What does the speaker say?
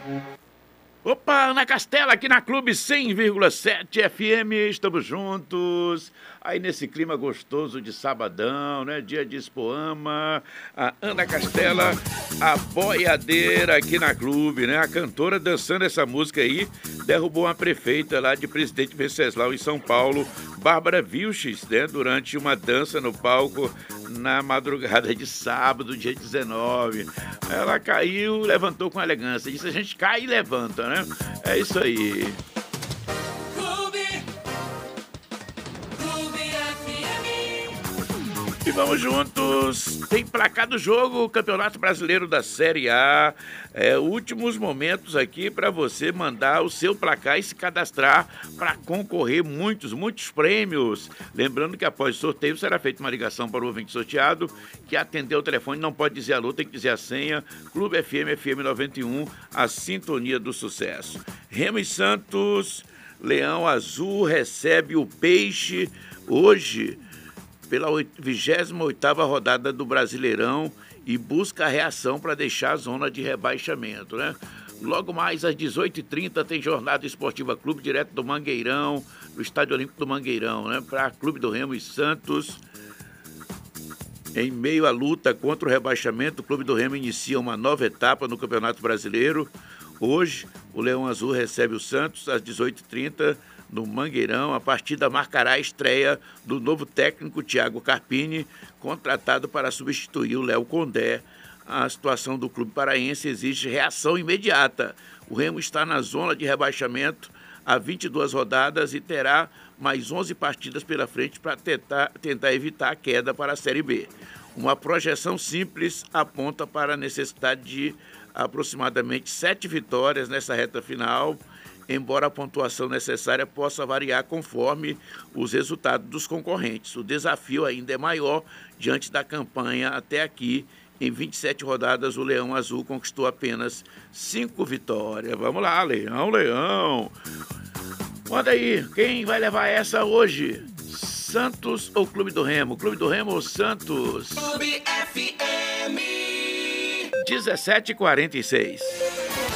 Opa, Ana Castela aqui na Clube 100,7 FM, estamos juntos, aí nesse clima gostoso de sabadão, né, dia de Expoama, a Ana Castela, a boiadeira aqui na Clube, né, a cantora dançando essa música aí, derrubou uma prefeita lá de Presidente Venceslau em São Paulo, Bárbara Vilches, né, durante uma dança no palco na madrugada de sábado, dia 19. Ela caiu, levantou com elegância. Disse: a gente cai e levanta, né? É isso aí. E vamos juntos. Tem placar do jogo, o Campeonato Brasileiro da Série A. Últimos momentos aqui para você mandar o seu placar e se cadastrar para concorrer muitos prêmios. Lembrando que após o sorteio será feita uma ligação para o ouvinte sorteado que atendeu o telefone, não pode dizer alô, tem que dizer a senha. Clube FM 91, a sintonia do sucesso. Remo e Santos, Leão Azul recebe o Peixe hoje pela 28ª rodada do Brasileirão e busca a reação para deixar a zona de rebaixamento, né? Logo mais às 18h30 tem Jornada Esportiva Clube, direto do Mangueirão, do Estádio Olímpico do Mangueirão, né? Para Clube do Remo e Santos. Em meio à luta contra o rebaixamento, o Clube do Remo inicia uma nova etapa no Campeonato Brasileiro. Hoje, o Leão Azul recebe o Santos às 18h30 no Mangueirão. A partida marcará a estreia do novo técnico Thiago Carpini, contratado para substituir o Léo Condé. A situação do clube paraense exige reação imediata. O Remo está na zona de rebaixamento há 22 rodadas e terá mais 11 partidas pela frente para tentar evitar a queda para a Série B. Uma projeção simples aponta para a necessidade de aproximadamente 7 vitórias nessa reta final, embora a pontuação necessária possa variar conforme os resultados dos concorrentes. O desafio ainda é maior diante da campanha até aqui. Em 27 rodadas, o Leão Azul conquistou apenas 5 vitórias. Vamos lá, Leão. Manda aí, quem vai levar essa hoje? Santos ou Clube do Remo? Clube do Remo ou Santos? Clube FM 17h46.